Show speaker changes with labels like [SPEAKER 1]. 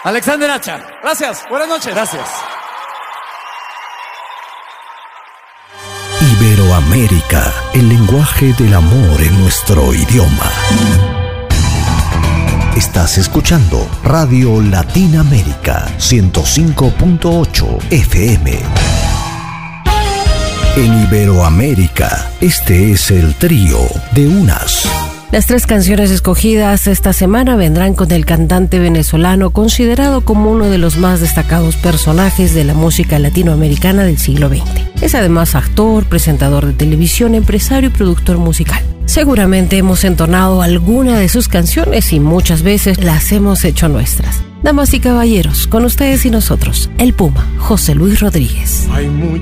[SPEAKER 1] Alexander Hacha.
[SPEAKER 2] Gracias, buenas noches.
[SPEAKER 1] Gracias.
[SPEAKER 3] Iberoamérica, el lenguaje del amor en nuestro idioma. Estás escuchando Radio Latinoamérica 105.8 FM. En Iberoamérica, este es el trío de Unas.
[SPEAKER 4] Las 3 canciones escogidas esta semana vendrán con el cantante venezolano considerado como uno de los más destacados personajes de la música latinoamericana del siglo XX. Es además actor, presentador de televisión, empresario y productor musical. Seguramente hemos entonado alguna de sus canciones y muchas veces las hemos hecho nuestras. Damas y caballeros, con ustedes y nosotros, el Puma, José Luis Rodríguez.
[SPEAKER 2] Hay mucho